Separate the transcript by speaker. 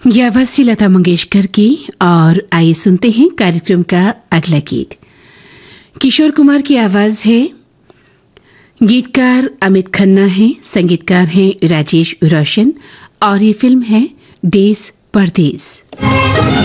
Speaker 1: यह आवाज थी लता मंगेशकर की। और आइए सुनते हैं कार्यक्रम का अगला गीत। किशोर कुमार की आवाज है। गीतकार अमित खन्ना हैं, संगीतकार हैं राजेश रोशन और ये फिल्म है देश परदेश।